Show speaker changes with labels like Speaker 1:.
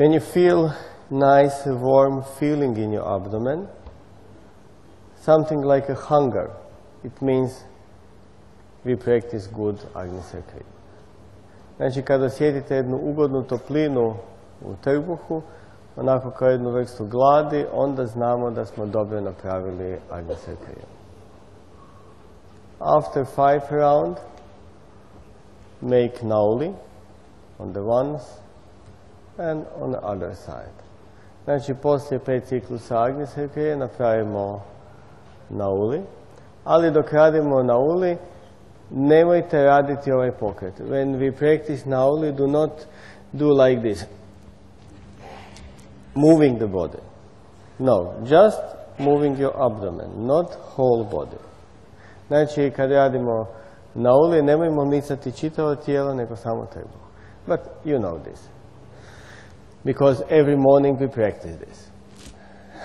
Speaker 1: When you feel nice, warm feeling in your abdomen, something like a hunger, it means we practice good Agnisar Kriya. Znači, kada osjetite jednu ugodnu toplinu u trbuhu, onako kao jednu vrstu gladi, onda znamo da smo dobro napravili Agnisar Kriya. After 5 round, make Nauli on the ones and on the other side. Znači, poslije 5 ciklusa Agnisar Kriya napravimo Nauli, ali dok radimo Nauli, nemojte raditi ovaj pokret. When we practice Nauli, do not do like this, moving the body. No, just moving your abdomen, not whole body. Znači, kad radimo Nauli, nemojmo micati čitavo tijelo, nego samo trbuh. But you know this. Because every morning we practice this.